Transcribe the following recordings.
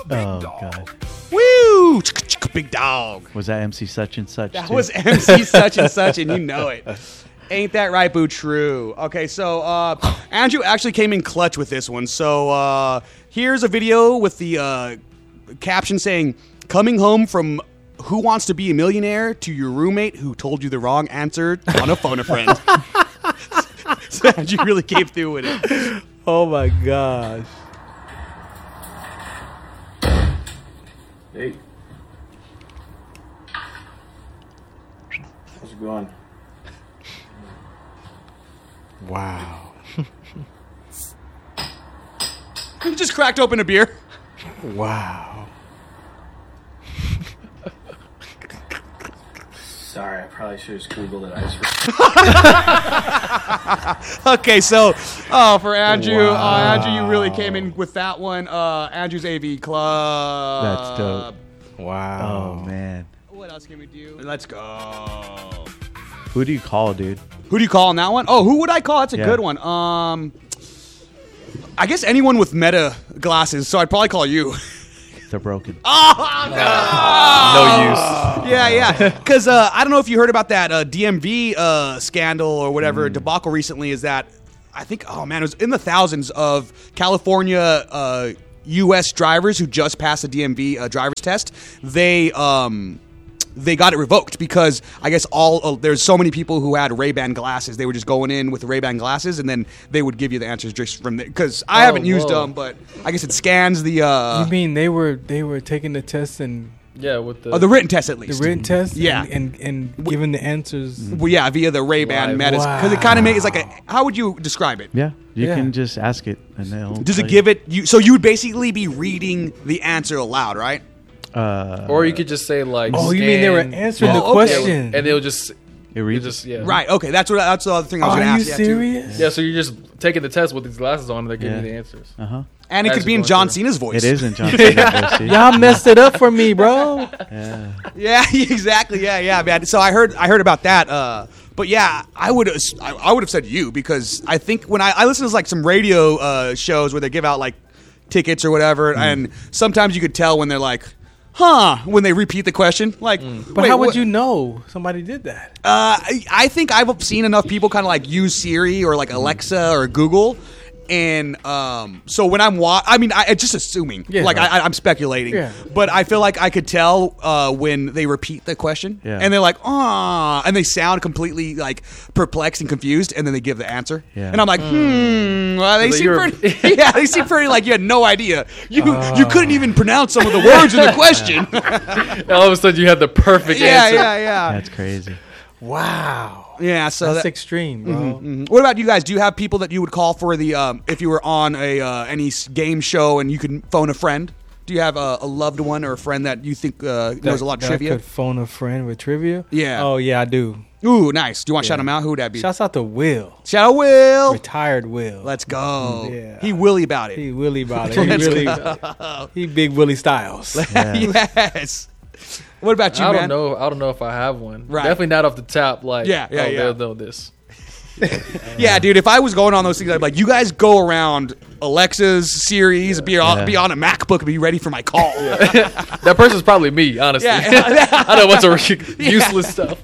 Oh, God. Woo! Big dog. Was that MC such and such? That too? was MC such and such, and you know it. Ain't that right, Boo? True. Okay, so Andrew actually came in clutch with this one. So here's a video with the caption saying, "Coming home from Who Wants to Be a Millionaire to your roommate who told you the wrong answer on a phone a friend." So Andrew really came through with it. Oh my gosh. Hey. How's it going? Wow. He just cracked open a beer. Wow. Sorry, I probably should have just Googled it. I just Okay, so for Andrew, Wow. Andrew, you really came in with that one. Andrew's AV Club. That's dope. Wow. Oh, man. What else can we do? Let's go. Who do you call, dude? Who do you call on that one? Oh, who would I call? That's a Yeah. good one. I guess anyone with Meta glasses. So I'd probably call you. They're broken. No use. Yeah. Because I don't know if you heard about that DMV scandal or whatever debacle recently. Is that I think? Oh man, it was in the thousands of California U.S. drivers who just passed the DMV driver's test. They got it revoked because I guess there's so many people who had Ray-Ban glasses. They were just going in with the Ray-Ban glasses, and then they would give you the answers just from there. Because I haven't used them, but I guess it scans the You mean they were taking the test and Yeah, with the the written test at the least. written test? Yeah. And giving the answers. Well, yeah, via the Ray-Ban Live. Metas. Because it kind of makes like a. How would you describe it? Yeah. You Yeah. can just ask it, and they'll. Does tell it give it? So you would basically be reading the answer aloud, right? or you could just say like. Oh, you mean they were scan- answering the Oh, okay. question? and they'll just It reads just yeah Right. Okay. That's the other thing I was Are going to you ask. Yeah, too. serious? yeah. So you're just taking the test with these glasses on, and they're giving Yeah. you the answers. Uh-huh. And it As could be you're in going John through. Cena's voice. It is in John Cena. see? Y'all messed it up for me, bro. Yeah. Yeah. Exactly. Yeah, man. So I heard about that. But yeah, I would have said you because I think when I listen to like some radio shows where they give out like tickets or whatever, and sometimes you could tell when they're like, when they repeat the question. Like, But how would you know somebody did that? I think I've seen enough people kind of like use Siri or like Alexa or Google. And so when I'm just assuming, Yeah. like I'm speculating, Yeah. but I feel like I could tell when they repeat the question, Yeah. and they're like, and they sound completely like perplexed and confused, and then they give the answer, Yeah. and I'm like, well, they So seem you're- pretty, yeah, they seem pretty like you had no idea, you couldn't even pronounce some of the words in the question, All of a sudden, you had the perfect answer. yeah. That's crazy. Wow. Yeah, so That's that, extreme, bro. what about you guys? Do you have people that you would call for the if you were on any game show and you could phone a friend? Do you have a loved one or a friend that you think knows a lot of That trivia? could phone a friend with trivia? Yeah. Oh, yeah, I do. Ooh, nice. Do you want to shout him out? Who would that be? Shouts out to Will. Shout out Will. Retired Will. Let's go. Yeah. He Willie about it. He Willie about it. He big Willie Styles. Yes. What about you, I man? don't know if I have one. Right. Definitely not off the top. Like, Yeah. they'll know this. Yeah, dude. If I was going on those things, I'd be like, you guys go around Alexa's series, be on a MacBook, and be ready for my call. That person's probably me, honestly. Yeah. I know what's a useless stuff.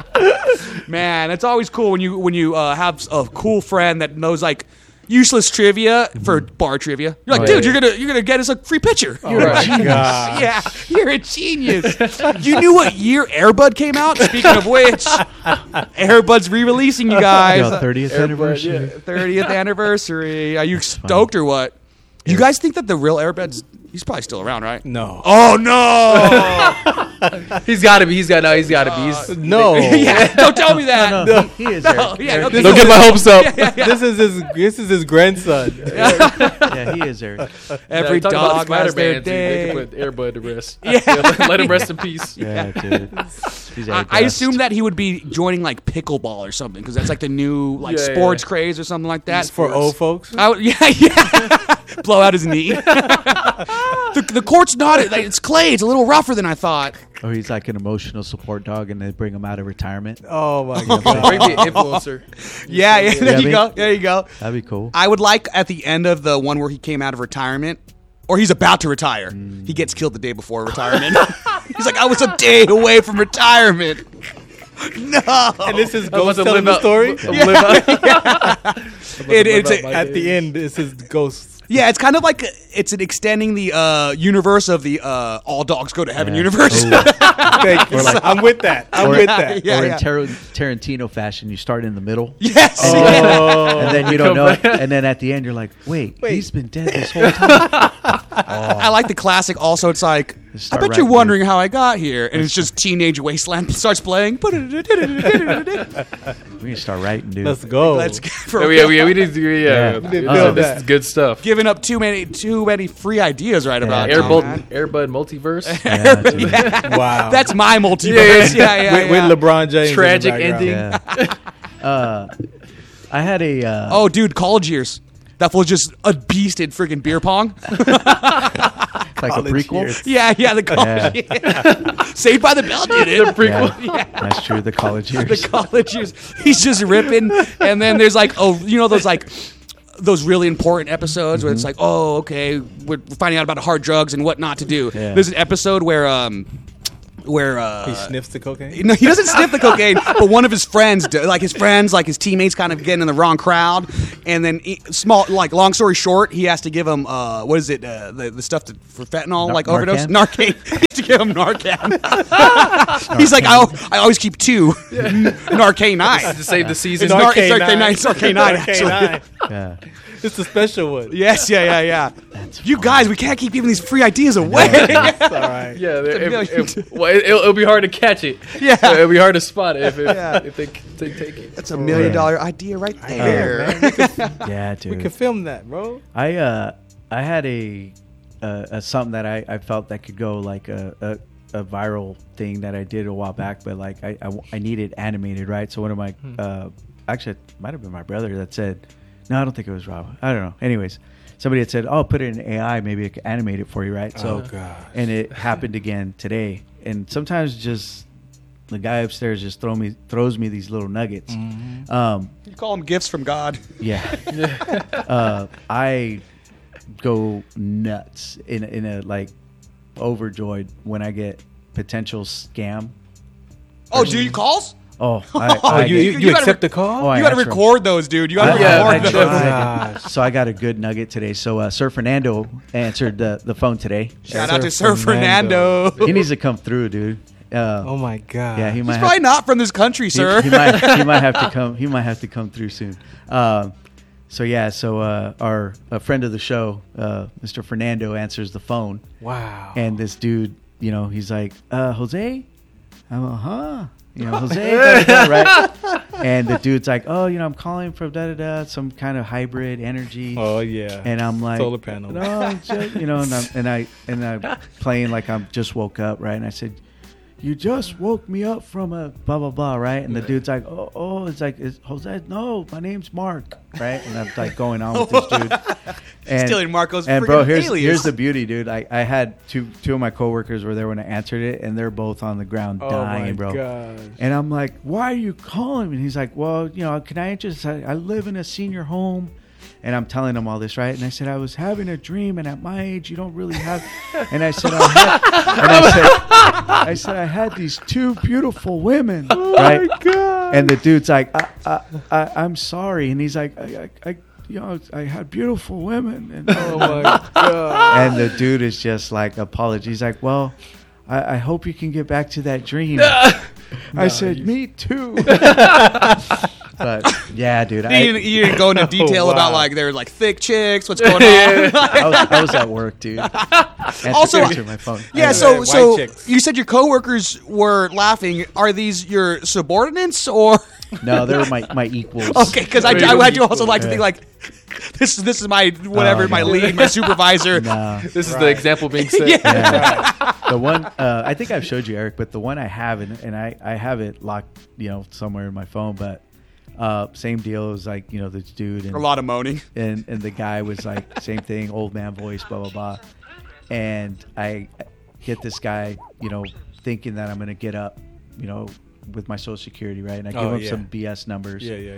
Man, it's always cool when you have a cool friend that knows like useless trivia for bar trivia. You're like, Oh, dude, you're gonna get us a free pitcher. Oh, my God. Yeah, you're a genius. You knew what year Airbud came out? Speaking of which, Airbud's re-releasing, you guys. Yo, 30th anniversary. 30th anniversary. Are you stoked or what? You guys think that the real Airbud's he's probably still around, right? No. Oh no! He's got to be. He's got to be. He's, No. Yeah, don't tell me that. No, he is there. Yeah, don't don't get my hopes up. This is his grandson. Yeah, he is there. Every talk dog about has their Spider-Man, they day. can put Airbud to rest. Yeah. Let him rest in peace. Yeah, dude. He's I assume that he would be joining like pickleball or something because that's like the new like Yeah, sports craze or something like that. It's for old folks. Yeah. Blow out his knee. the court's not. It's clay. It's a little rougher than I thought. Or he's like an emotional support dog, and they bring him out of retirement. Oh my God. Bring me an influencer. Yeah. There Yeah, you me- go. There you go. That'd be cool. I would like at the end of the one where he came out of retirement or he's about to retire. He gets killed the day before retirement. He's like, I was a day away from retirement. No. And this is I was Ghost to telling live the out- story. It's At the end, it says Ghost. Yeah, it's kind of like it's an extending the universe of the all dogs go to heaven universe. Thank you. I'm with that. I'm with that. Yeah, or yeah. in Tarantino fashion, you start in the middle, Yes. Oh. and then you don't know it, and then at the end you're like, wait, he's been dead this whole time. I like the classic. Also, it's like I Start bet right, you're dude. wondering how I got here, and it's just Teenage Wasteland starts playing. We need to start writing, dude. Let's go. Let's get for Yeah, real. we did. Yeah, We did build this that. is good stuff. Giving up too many free ideas right about now, man. Airbud multiverse. Yeah, dude. Wow. That's my multiverse. Yeah. with LeBron James. in the Tragic background. ending. Yeah. I had a Oh, dude, college years. That fool's just a beast in freaking beer pong. like a College prequel. years. Yeah, the college. Saved by the Bell did it. Yeah, that's true. The college years. The college years. He's just ripping, and then there's like, those really important episodes where it's like, oh, okay, we're finding out about hard drugs and what not to do. Yeah. There's an episode where He sniffs the cocaine. no, he doesn't sniff the cocaine, but one of his friends, his teammates, kind of getting in the wrong crowd, and then long story short, he has to give him what is it, the stuff for fentanyl, like overdose, Narcan. He has to give him Narcan. He's like, I always keep 2 Narcan To save the season. It's Narcan 9, actually. Yeah. It's a special one. Yes, yeah. You guys, we can't keep giving these free ideas away. It's all right. Yeah, million. it'll be hard to catch it. Yeah. It'll be hard to spot it if they take it. That's $1 million idea right there. Yeah, We dude. can film that, bro. I had a something that I felt that could go like a viral thing that I did a while back, but like I needed animated, right? So one of my actually it might have been my brother that said, no, I don't think it was Rob. I don't know. Anyways, somebody had said, "Oh, put it in AI. Maybe it can animate it for you, right?" So, gosh. and it happened again today. And sometimes just the guy upstairs just throws me these little nuggets. You call them gifts from God. Yeah. I go nuts in a like overjoyed when I get potential scam. Oh, do you calls? Oh, Oh, I you gotta accept the call? Oh, I You got to answer 'em. record those, dude. You got to Yeah, record I those. tried. Gosh. So I got a good nugget today. So Sir Fernando answered the phone today. Shout out to Sir Fernando. He needs to come through, dude. Oh my god. Yeah, he might He's have, probably not from this country, sir. he might have to come. He might have to come through soon. So a friend of the show, Mr. Fernando, answers the phone, Wow. and this dude, he's like, Jose, I'm Jose, right? And the dude's like, oh, I'm calling from some kind of hybrid energy. Oh yeah. And I'm like, solar panel. no, it's just, and I'm playing like I'm just woke up, right? And I said, you just woke me up from a blah blah blah, right? And the dude's like, it's like, is Jose? No, my name's Mark, right? And I'm like going on with this dude, and, Stealing Marco's and bro, freaking here's alias. the beauty, dude. I had two of my coworkers were there when I answered it, and they're both on the ground Oh dying, my bro. gosh. And I'm like, why are you calling me? And he's like, well, can I just, I live in a senior home. And I'm telling him all this, right? And I said, I was having a dream, and at my age, you don't really have. And I said, I had these 2 beautiful women, right? My God. And the dude's like, I'm sorry. And he's like, I had beautiful women. And, Oh my god. and the dude is just like, apologies. He's like, well, I hope you can get back to that dream. I said, me too. But yeah, dude, You didn't go into detail wow. about like they're like thick chicks. What's going on? I was at work, dude. Also- Answered my phone. Yeah, White so chicks. you said your coworkers were laughing. Are these your subordinates or? No, they were my equals. Okay, because I do also like to think like this is my whatever, Oh, my no. lead, my supervisor. No. This is the example being set. Yeah. The one I think I've showed you, Eric, but the one I have, and I have it locked, somewhere in my phone, but same deal. It was like, this dude and A lot of moaning. and the guy was like, same thing, old man voice, blah blah blah. And I get this guy, thinking that I'm gonna get up, with my social security, right? And I give him yeah. some BS numbers. Yeah.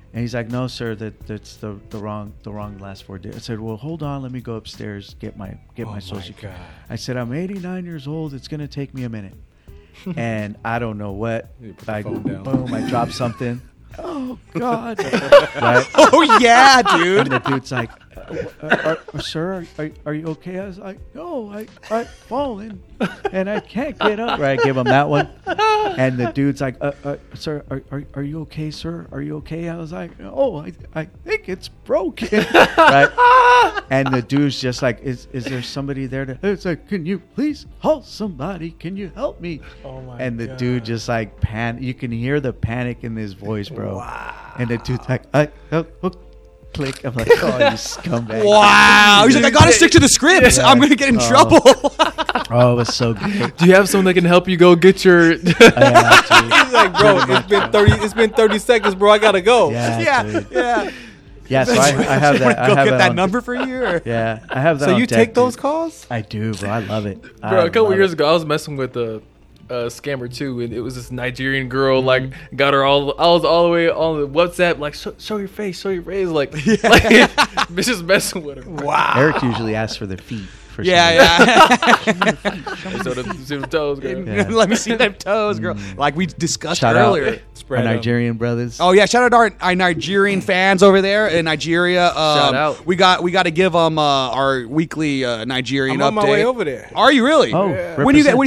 And he's like, no, sir, that's the wrong last 4 digits. I said, well, hold on, let me go upstairs, get my social security. I said, I'm 89 years old. It's gonna take me a minute. And I don't know what. Boom, I dropped something. Oh God! Right? Oh yeah, dude. And the dude's like, "Sir, are you okay?" I was like, "No, I've fallen and I can't get up." Right? I give him that one, and the dude's like, "Sir, are you okay, sir? Are you okay?" I was like, "Oh, I think it's broken." Right? And the dude's just like, "Is there somebody there to?" It's like, "Can you please call somebody? Can you help me?" Oh my! And the dude just like you can hear the panic in his voice, bro. Wow. And the dude's like, click. I'm like, oh, you scumbag. Wow. He's like, I gotta stick to the script. I'm gonna get in trouble. Oh, it was so good. Do you have someone that can help you go get your? He's like, bro, it's been 30 seconds, bro. I gotta go. Yeah. Yeah, so I have that. I Go have get that on, number for you. Or? Yeah, I have that. So on you deck, take those dude. calls? I do, bro. I love it. Bro, a couple years ago, I was messing with a scammer too, and it was this Nigerian girl. Like, got her all. I was all the way on the WhatsApp, like, show your face, like bitch is messing with her. Wow. Eric usually asks for the feet. For Yeah. So the toes, girl. Yeah. Let me see them toes, girl. Like we discussed Shout earlier. out our Nigerian brothers. Oh yeah, shout out our Nigerian fans over there in Nigeria. Shout out. We got to give them our weekly Nigerian I'm update. on my way over there. Are you really? Oh, When you represent.